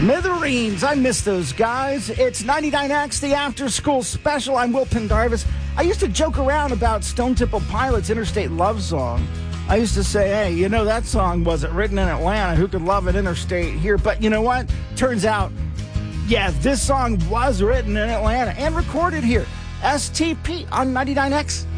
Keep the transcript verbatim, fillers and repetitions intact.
Smithereens, I miss those guys. It's ninety-nine X, the after-school special. I'm Will Pendarvis. I used to joke around about Stone Temple Pilots' Interstate Love Song. I used to say, hey, you know, that song wasn't written in Atlanta. Who could love an interstate here? But you know what? Turns out, yeah, this song was written in Atlanta and recorded here. S T P on ninety-nine X.